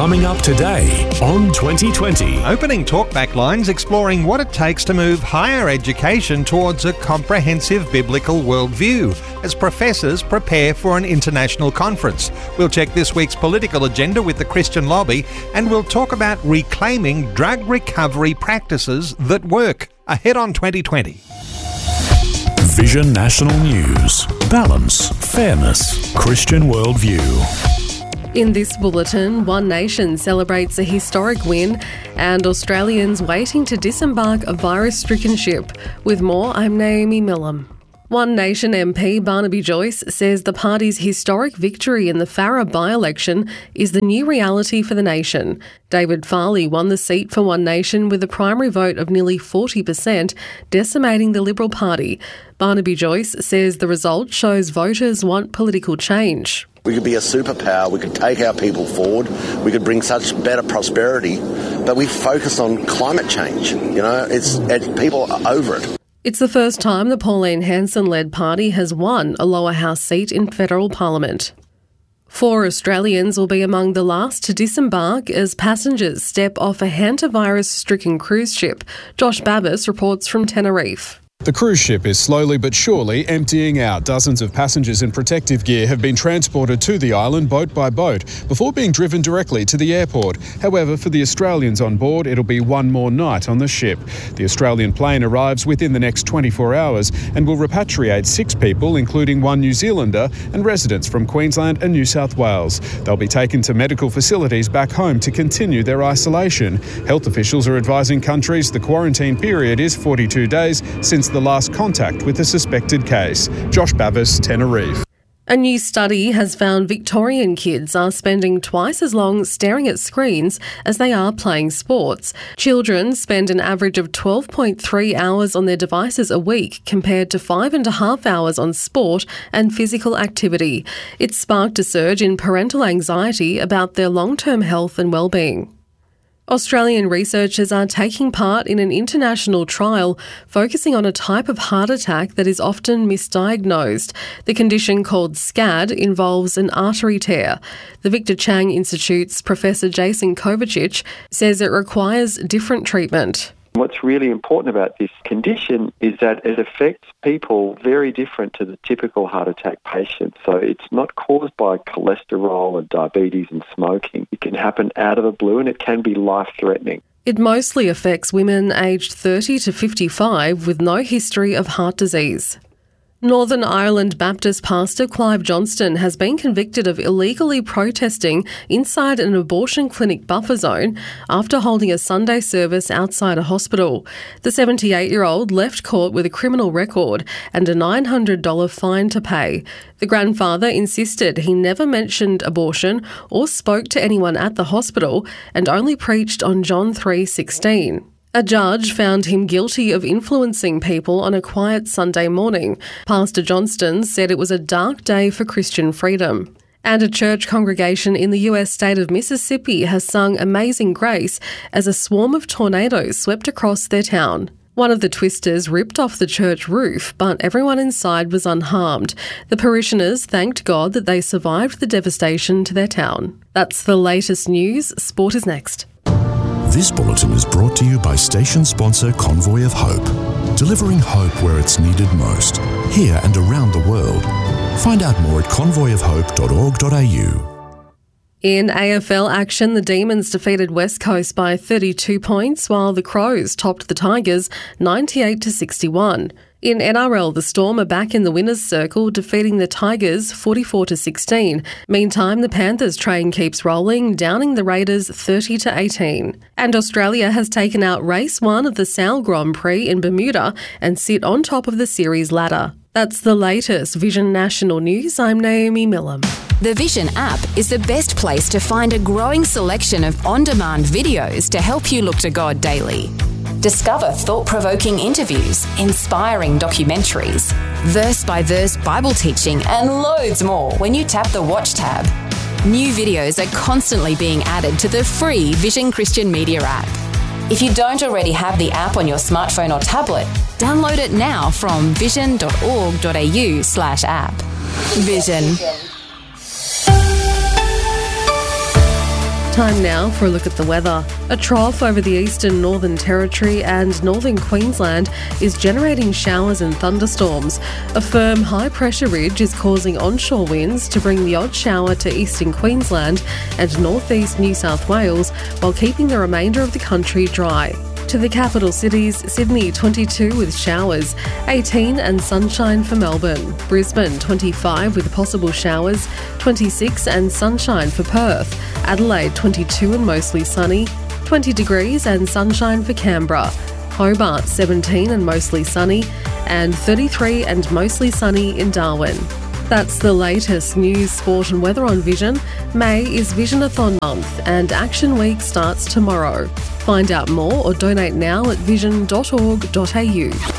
Coming up today on 2020. Opening talkback lines exploring what it takes to move higher education towards a comprehensive biblical worldview as professors prepare for an international conference. We'll check this week's political agenda with the Christian Lobby, and we'll talk about reclaiming drug recovery practices that work. Ahead on 2020. Vision National News. Balance, fairness, Christian worldview. In this bulletin, One Nation celebrates a historic win and Australians waiting to disembark a virus-stricken ship. With more, I'm Naomi Millam. One Nation MP Barnaby Joyce says the party's historic victory in the Farrer by-election is the new reality for the nation. David Farley won the seat for One Nation with a primary vote of nearly 40%, decimating the Liberal Party. Barnaby Joyce says the result shows voters want political change. We could be a superpower, we could take our people forward, we could bring such better prosperity, but we focus on climate change. People are over it. It's the first time the Pauline Hanson-led party has won a lower house seat in federal parliament. 4 Australians will be among the last to disembark as passengers step off a hantavirus-stricken cruise ship. Josh Babbis reports from Tenerife. The cruise ship is slowly but surely emptying out. Dozens of passengers in protective gear have been transported to the island boat by boat before being driven directly to the airport. However, for the Australians on board, it'll be one more night on the ship. The Australian plane arrives within the next 24 hours and will repatriate 6 people, including 1 New Zealander and residents from Queensland and New South Wales. They'll be taken to medical facilities back home to continue their isolation. Health officials are advising countries the quarantine period is 42 days since the last contact with a suspected case. Josh Babbis, Tenerife. A new study has found Victorian kids are spending twice as long staring at screens as they are playing sports. Children spend an average of 12.3 hours on their devices a week compared to 5.5 hours on sport and physical activity. It sparked a surge in parental anxiety about their long-term health and well-being. Australian researchers are taking part in an international trial focusing on a type of heart attack that is often misdiagnosed. The condition, called SCAD, involves an artery tear. The Victor Chang Institute's Professor Jason Kovacic says it requires different treatment. What's really important about this condition is that it affects people very different to the typical heart attack patient. So it's not caused by cholesterol and diabetes and smoking. It can happen out of the blue and it can be life-threatening. It mostly affects women aged 30 to 55 with no history of heart disease. Northern Ireland Baptist pastor Clive Johnston has been convicted of illegally protesting inside an abortion clinic buffer zone after holding a Sunday service outside a hospital. The 78-year-old left court with a criminal record and a $900 fine to pay. The grandfather insisted he never mentioned abortion or spoke to anyone at the hospital and only preached on John 3:16. A judge found him guilty of influencing people on a quiet Sunday morning. Pastor Johnston said it was a dark day for Christian freedom. And a church congregation in the US state of Mississippi has sung Amazing Grace as a swarm of tornadoes swept across their town. One of the twisters ripped off the church roof, but everyone inside was unharmed. The parishioners thanked God that they survived the devastation to their town. That's the latest news. Sport is next. This bulletin is brought to you by station sponsor Convoy of Hope, delivering hope where it's needed most, here and around the world. Find out more at convoyofhope.org.au. In AFL action, the Demons defeated West Coast by 32 points, while the Crows topped the Tigers 98-61. In NRL, the Storm are back in the winners' circle, defeating the Tigers 44-16. Meantime, the Panthers train keeps rolling, downing the Raiders 30-18. And Australia has taken out race 1 of the Sal Grand Prix in Bermuda and sit on top of the series ladder. That's the latest Vision National News. I'm Naomi Millam. The Vision app is the best place to find a growing selection of on-demand videos to help you look to God daily. Discover thought-provoking interviews, inspiring documentaries, verse-by-verse Bible teaching, and loads more when you tap the Watch tab. New videos are constantly being added to the free Vision Christian Media app. If you don't already have the app on your smartphone or tablet, download it now from vision.org.au/app. Vision. Time now for a look at the weather. A trough over the eastern Northern Territory and northern Queensland is generating showers and thunderstorms. A firm high-pressure ridge is causing onshore winds to bring the odd shower to eastern Queensland and northeast New South Wales, while keeping the remainder of the country dry. To the capital cities, Sydney 22 with showers, 18 and sunshine for Melbourne. Brisbane 25 with possible showers, 26 and sunshine for Perth. Adelaide 22 and mostly sunny, 20 degrees and sunshine for Canberra. Hobart 17 and mostly sunny, and 33 and mostly sunny in Darwin. That's the latest news, sport and weather on Vision. May is Visionathon month and Action Week starts tomorrow. Find out more or donate now at vision.org.au.